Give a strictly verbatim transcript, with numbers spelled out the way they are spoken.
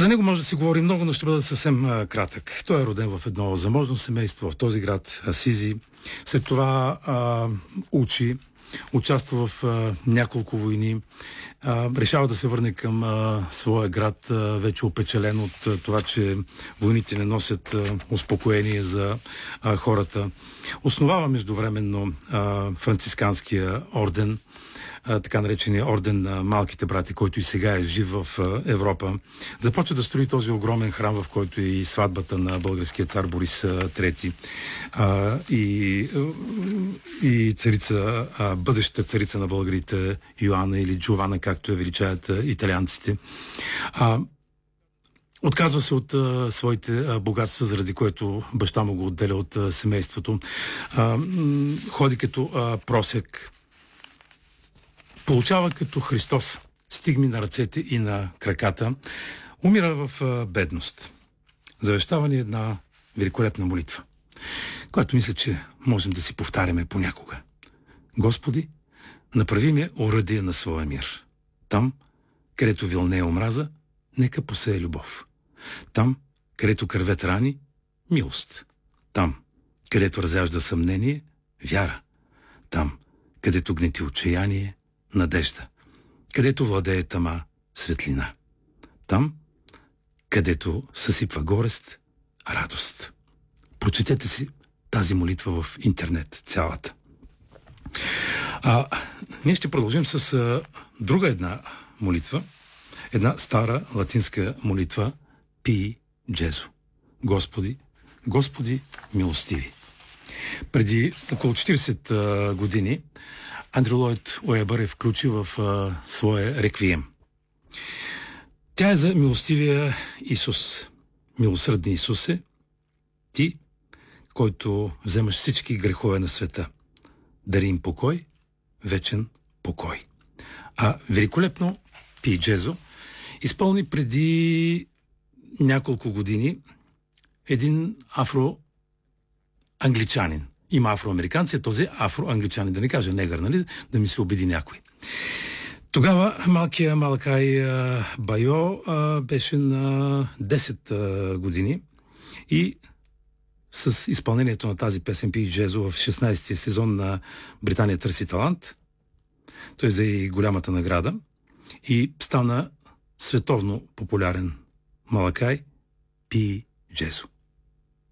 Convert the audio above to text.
За него може да се говори много, но ще бъда съвсем а, кратък. Той е роден в едно заможно семейство в този град Асизи. След това а, учи, участва в а, няколко войни. А, решава да се върне към а, своя град, а, вече опечален от а, това, че войните не носят а, успокоение за а, хората. Основава междувременно а, францисканския орден, така наречения орден на малките брати, който и сега е жив в Европа. Започва да строи този огромен храм, в който е и сватбата на българския цар Борис трети а, и, и царица, а, бъдещата царица на българите Йоанна или Джована, както я величаят италианците. А, Отказва се от а, своите а, богатства, заради което баща му го отделя от а, семейството. А, м- ходи като а, просек. Получава като Христос стигми на ръцете и на краката. Умира в а, бедност. Завещава ни една великолепна молитва, която мисля, че можем да си повтаряме понякога. Господи, направи ме оръдие на своя мир. Там, където вилнее омраза, нека посее любов. Там, където кървят рани, милост. Там, където разяжда съмнение, вяра. Там, където гнети отчаяние, надежда. Където владее тъма, светлина. Там, където съсипва горест, радост. Прочетете си тази молитва в интернет, цялата. А, ние ще продължим с а, друга една молитва. Една стара латинска молитва Пий Джезо. Господи, Господи, милостиви. Преди около четиридесет а, години Андрю Лойд Уебър е включи в а, своя реквием. Тя е за милостивия Исус. Милосърдни Исусе, ти, който вземаш всички грехове на света, дари им покой, вечен покой. А великолепно Пий Джезо изпълни преди няколко години един афроангличанин. Има афроамериканци, този афроангличанин, да не кажа негър, нали, да ми се убеди някой. Тогава малкият Малакай Байо а, беше на десет а, години и с изпълнението на тази песен Пий Джезо в шестнадесетия сезон на Британия търси талант, той взе и голямата награда и стана световно популярен Малакай Пий Джезо.